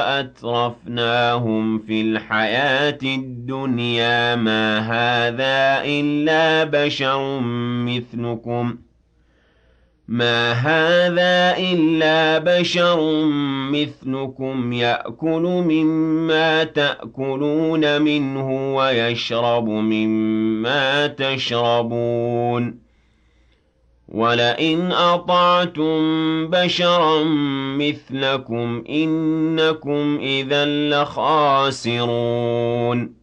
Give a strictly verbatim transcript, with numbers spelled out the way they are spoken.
وأترفناهم في الحياة الدنيا ما هذا إلا بشر مثلكم ما هذا إلا بشر مثلكم يأكل مما تأكلون منه ويشرب مما تشربون ولئن أطعتم بشرا مثلكم إنكم إذا لخاسرون